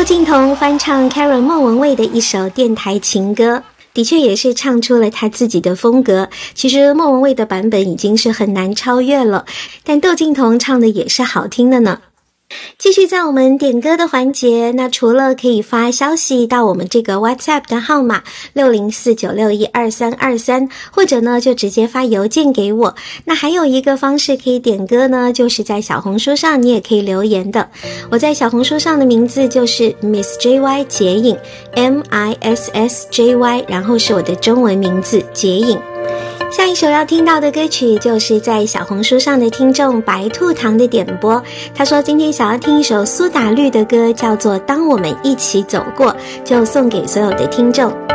靖童翻唱 Karen 莫文蔚的一首电台情歌，的确也是唱出了他自己的风格。其实莫文蔚的版本已经是很难超越了，但窦靖童唱的也是好听的呢。继续在我们点歌的环节，那除了可以发消息到我们这个 WhatsApp 的号码60496122323，或者呢就直接发邮件给我。那还有一个方式可以点歌呢，就是在小红书上你也可以留言的。我在小红书上的名字就是 Miss JY 结影 MISSJY， 然后是我的中文名字结影。下一首要听到的歌曲就是在小红书上的听众白兔糖的点播，他说今天想要听一首苏打绿的歌，叫做《当我们一起走过》，就送给所有的听众。